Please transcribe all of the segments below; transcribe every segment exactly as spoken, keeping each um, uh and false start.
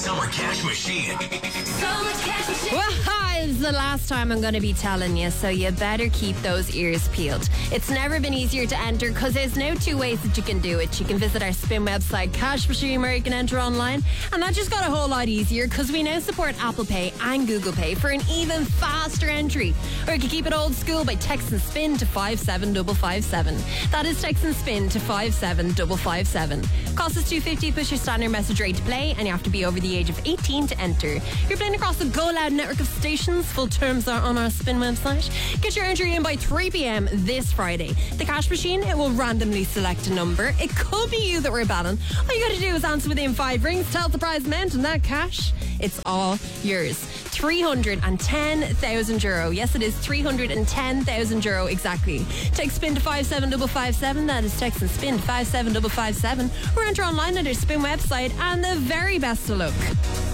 Summer Cash Machine. Summer Cash Machine. Well, hi, this is the last time I'm going to be telling you, so you better keep those ears peeled. It's never been easier to enter because there's now two ways that you can do it. You can visit our spin website, Cash Machine, where you can enter online, and that just got a whole lot easier because we now support Apple Pay and Google Pay for an even faster entry. Or you can keep it old school by texting SPIN to five seven five five seven. That is texting SPIN to five seven five five seven. Cost us two dollars fifty, push your standard message rate to play, and you have to be over the age of eighteen to enter. You're playing across the Go Loud network of stations. Full terms are on our Spin website. Get your entry in by three p.m. this Friday. The Cash Machine, it will randomly select a number. It could be you that we're battling. All you got to do is answer within five rings, tell the prize amount, and that cash, it's all yours. three hundred ten thousand euro. Yes, it is three hundred ten thousand euro exactly. Text SPIN to five seven five five seven. That is text and SPIN to five seven five five seven. Or enter online at our Spin website, and the very best of luck.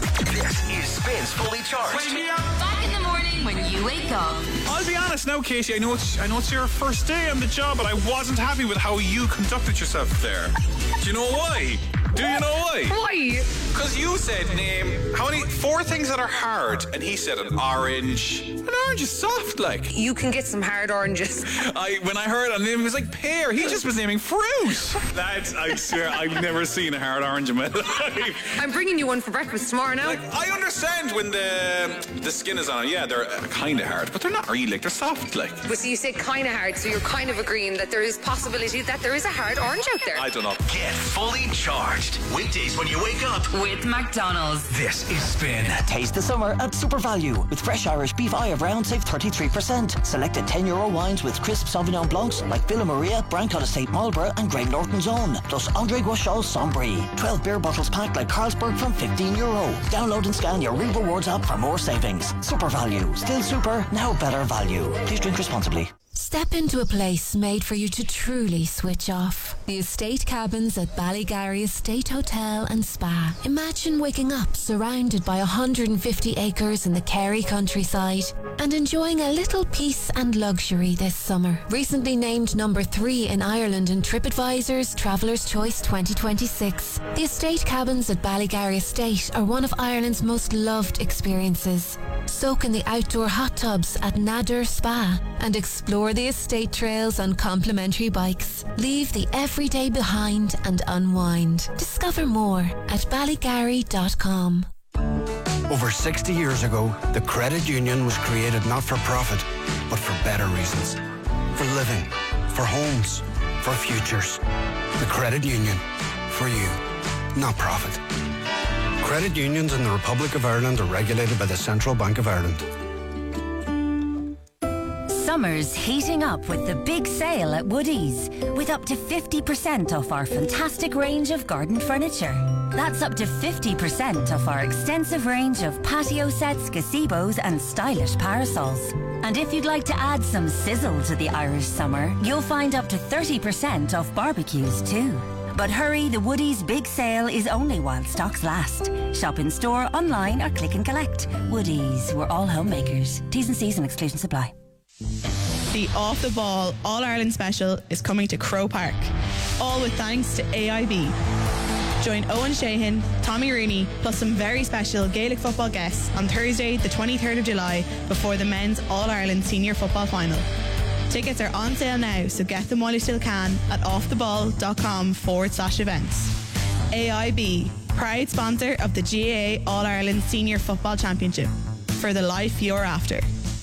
This is Spins Fully Charged. Back in the morning when you wake up. I'll be honest now, Katie, I know it's I know it's your first day on the job, but I wasn't happy with how you conducted yourself there. Do you know why? Do you know why? Why? Because you said name how many four things that are hard, and he said an orange. An orange is soft, like. You can get some hard oranges. I when I heard a name, it was like pear. He just was naming fruit. That's I swear I've never seen a hard orange in my life. I'm bringing you one for breakfast tomorrow now. Like, I understand when the the skin is on it. Yeah, they're kind of hard, but they're not really. Like, they're soft, like. But so you say kind of hard, so you're kind of agreeing that there is possibility that there is a hard orange out there. I don't know. Get fully charged. Weekdays when you wake up. With McDonald's. This is Spin. Taste the summer at Super Value. With fresh Irish beef eye of round, save thirty-three percent. Selected ten euro wines with crisp Sauvignon Blancs like Villa Maria, Brancott Estate Marlborough and Grey Norton's Own. Plus André Gouachol Sombry. twelve beer bottles packed like Carlsberg from fifteen euro. Download and scan your Real Rewards app for more savings. Super Value. Still super, now better value. Please drink responsibly. Step into a place made for you to truly switch off. The Estate Cabins at Ballygarry Estate Hotel and Spa. Imagine waking up surrounded by one hundred fifty acres in the Kerry countryside and enjoying a little peace and luxury this summer. Recently named number three in Ireland in TripAdvisor's Traveller's Choice twenty twenty-six. The Estate Cabins at Ballygarry Estate are one of Ireland's most loved experiences. Soak in the outdoor hot tubs at Nader Spa and explore the estate trails on complimentary bikes. Leave the everyday behind and unwind. Discover more at ballygarry dot com. Over sixty years ago, the credit union was created not for profit, but for better reasons. For living, for homes, for futures. The credit union. For you, not profit. Credit unions in the Republic of Ireland are regulated by the Central Bank of Ireland. Summer's heating up with the big sale at Woodies, with up to fifty percent off our fantastic range of garden furniture. That's up to fifty percent off our extensive range of patio sets, gazebos and stylish parasols. And if you'd like to add some sizzle to the Irish summer, you'll find up to thirty percent off barbecues too. But hurry, the Woodies big sale is only while stocks last. Shop in store, online or click and collect. Woodies, we're all homemakers. T's and C's and exclusions apply. The Off the Ball All-Ireland Special is coming to Crow Park, all with thanks to A I B. Join Owen Shahan, Tommy Rooney, plus some very special Gaelic football guests on Thursday, the twenty-third of July, before the men's All-Ireland Senior Football Final. Tickets are on sale now, so get them while you still can at offtheball.com forward slash events. A I B, proud sponsor of the G A A All-Ireland Senior Football Championship. For the life you're after.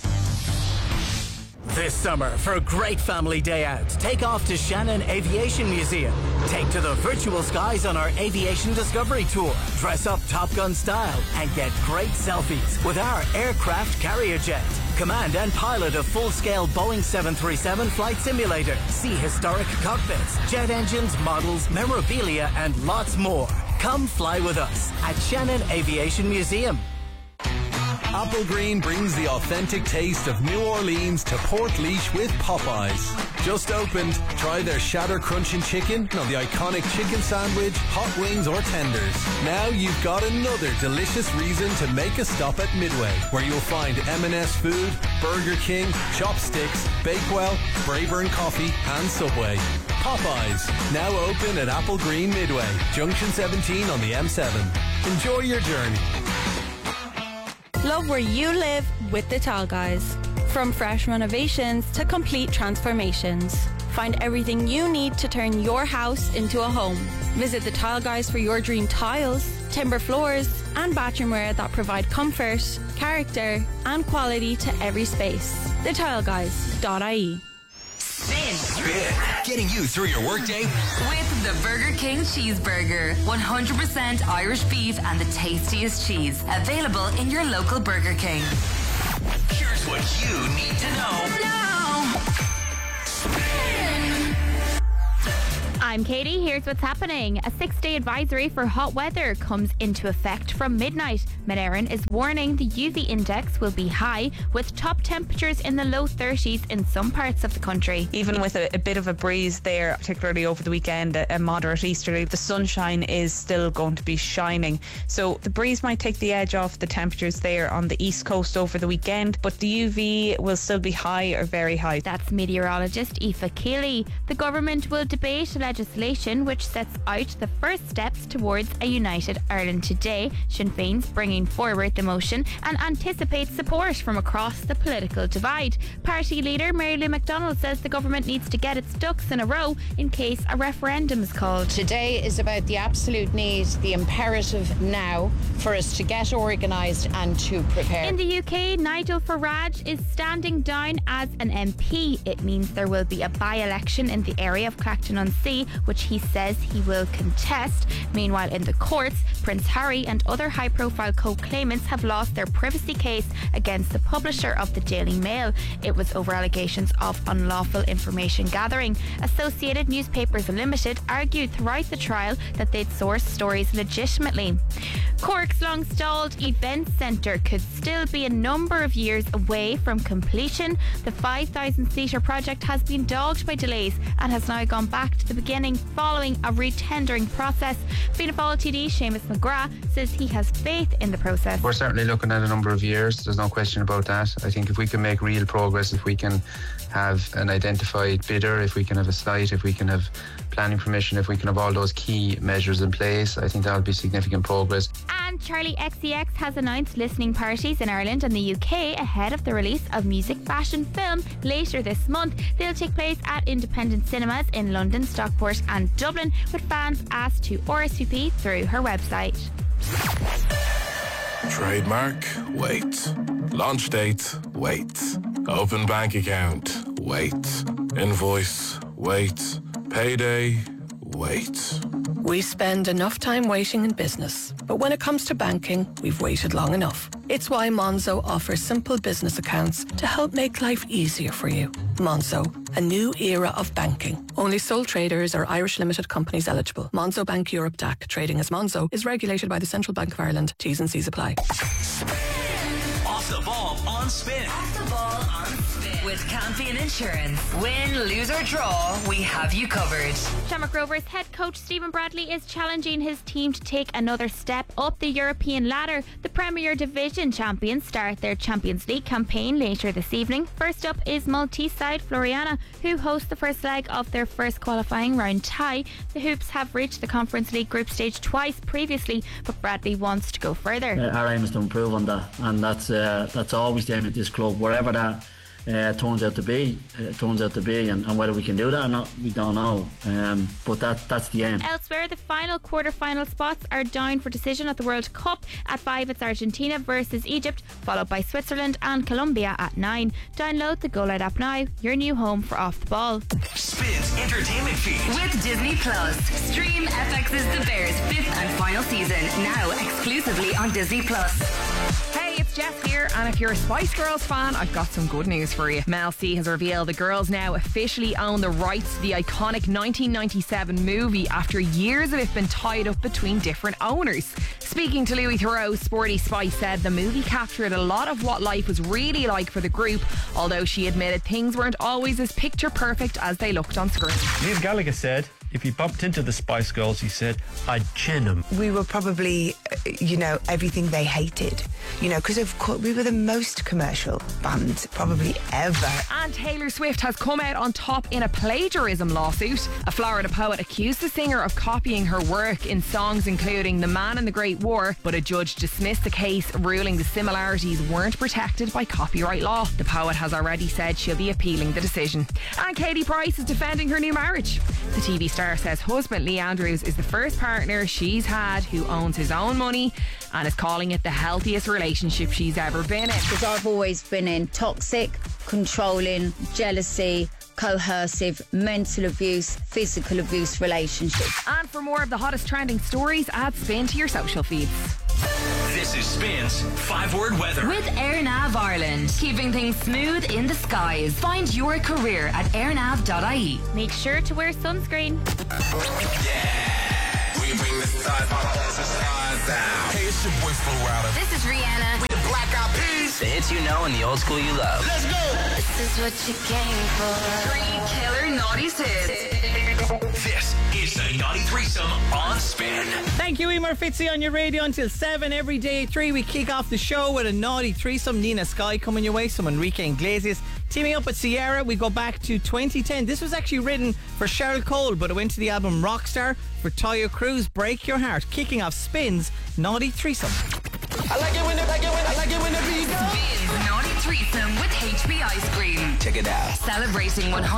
This summer, for a great family day out, take off to Shannon Aviation Museum. Take to the virtual skies on our Aviation Discovery Tour. Dress up Top Gun style and get great selfies with our aircraft carrier jet. Command and pilot a full-scale Boeing seven thirty-seven flight simulator. See historic cockpits, jet engines, models, memorabilia and lots more. Come fly with us at Shannon Aviation Museum. Apple Green brings the authentic taste of New Orleans to Portlaoise with Popeyes. Just opened, try their shatter crunching chicken on the iconic chicken sandwich, hot wings or tenders. Now you've got another delicious reason to make a stop at Midway, where you'll find M and S Food, Burger King, Chopsticks, Bakewell, Braeburn Coffee and Subway. Popeyes. Now open at Apple Green Midway, Junction seventeen on the M seven. Enjoy your journey. Love where you live with the Tall Guys. From fresh renovations to complete transformations. Find everything you need to turn your house into a home. Visit the Tile Guys for your dream tiles, timber floors, and bathroomware that provide comfort, character, and quality to every space. the tile guys dot I E. Spin. Spin. Getting you through your workday With the Burger King Cheeseburger. one hundred percent Irish beef and the tastiest cheese. Available in your local Burger King. Here's what you need to know. Now. Spin. I'm Katie. Here's what's happening. A six-day advisory for hot weather comes into effect from midnight. Met Éireann is warning the U V index will be high, with top temperatures in the low thirties in some parts of the country. Even with a, a bit of a breeze there, particularly over the weekend, a, a moderate easterly, the sunshine is still going to be shining. So the breeze might take the edge off the temperatures there on the east coast over the weekend, but the U V will still be high or very high. That's meteorologist Aoife Keeley. The government will debate legislation which sets out the first steps towards a united Ireland today. Sinn Féin's bringing forward the motion and anticipates support from across the political divide. Party leader Mary Lou McDonald says the government needs to get its ducks in a row in case a referendum is called. Today is about the absolute need, the imperative now for us to get organised and to prepare. In the U K, Nigel Farage is standing down as an M P. It means there will be a by-election in the area of Clacton-on-Sea, which he says he will contest. Meanwhile, in the courts, Prince Harry and other high-profile co-claimants have lost their privacy case against the publisher of the Daily Mail. It was over allegations of unlawful information gathering. Associated Newspapers Limited argued throughout the trial that they'd sourced stories legitimately. Cork's long-stalled event centre could still be a number of years away from completion. The five thousand seater project has been dogged by delays and has now gone back to the beginning following a re-tendering process. Fianna Fáil T D Seamus McGrath says he has faith in the process. We're certainly looking at a number of years, there's no question about that. I think if we can make real progress, if we can have an identified bidder, if we can have a site, if we can have planning permission, if we can have all those key measures in place, I think that would be significant progress. And Charlie X C X has announced listening parties in Ireland and the U K ahead of the release of Music Fashion Film later this month. They'll take place at independent cinemas in London, Stockport and Dublin, with fans asked to R S V P through her website. Trademark, wait. Launch date, wait. Open bank account, wait. Invoice, wait. Payday, wait. We spend enough time waiting in business, but when it comes to banking, we've waited long enough. It's why Monzo offers simple business accounts to help make life easier for you. Monzo, a new era of banking. Only sole traders or Irish limited companies eligible. Monzo Bank Europe D A C, trading as Monzo, is regulated by the Central Bank of Ireland. T's and C's apply. Off the ball on Spin. Off the ball on Spin. With Campion Insurance. Win, lose or draw, we have you covered. Shamrock Rovers head coach Stephen Bradley is challenging his team to take another step up the European ladder. The Premier Division champions start their Champions League campaign later this evening. First up is Maltese side Floriana, who host the first leg of their first qualifying round tie. The Hoops have reached the Conference League group stage twice previously, but Bradley wants to go further. Uh, our aim is to improve on that, and that's uh, that's always the aim at this club, wherever that Uh, turns out to be, uh, turns out to be, and, and whether we can do that or not, we don't know. Um, but that that's the aim. Elsewhere, the final quarter-final spots are down for decision at the World Cup. At five, it's Argentina versus Egypt, followed by Switzerland and Colombia at nine. Download the Go Loud app now, your new home for Off the Ball. Spins entertainment feed with Disney Plus. Stream F X's The Bears fifth and final season now exclusively on Disney Plus. Hey, it's Jess here, and if you're a Spice Girls fan, I've got some good news for you. Mel C has revealed the girls now officially own the rights to the iconic nineteen ninety-seven movie after years of it been tied up between different owners. Speaking to Louis Theroux, Sporty Spice said the movie captured a lot of what life was really like for the group, although she admitted things weren't always as picture perfect as they looked on screen. Liam Gallagher said, if he bumped into the Spice Girls, he said, I'd chin him. We were probably, uh, you know, everything they hated. You know, because of course we were the most commercial band probably ever. And Taylor Swift has come out on top in a plagiarism lawsuit. A Florida poet accused the singer of copying her work in songs including The Man in the Great War, but a judge dismissed the case, ruling the similarities weren't protected by copyright law. The poet has already said she'll be appealing the decision. And Katie Price is defending her new marriage. The T V star says husband Lee Andrews is the first partner she's had who owns his own money and is calling it the healthiest relationship she's ever been in. Because I've always been in toxic, controlling, jealousy, coercive, mental abuse, physical abuse relationships. And for more of the hottest trending stories, add Spin to your social feeds. This is Spin's five-word weather. With AirNav Ireland, keeping things smooth in the skies. Find your career at airnav dot I E. Make sure to wear sunscreen. We bring the stars, the stars out. Hey, it's your boy Flo Rida. This is Rihanna. We the Black Eyed Peas. The hits you know and the old school you love. Let's go. This is what you came for. Three killer naughty hits. This is the Naughty Threesome on Spin. Thank you, Emer Fitzy, on your radio until seven every day at three. We kick off the show with a Naughty Threesome. Nina Sky coming your way, some Enrique Iglesias teaming up with Sierra. We go back to twenty ten. This was actually written for Cheryl Cole, but it went to the album Rockstar for Toya Cruz. Break Your Heart, kicking off Spin's Naughty Threesome. I like it when it, like it when I like it when the beat goes. Spin's Naughty Threesome with H B Ice Cream. Check it out. Celebrating one hundred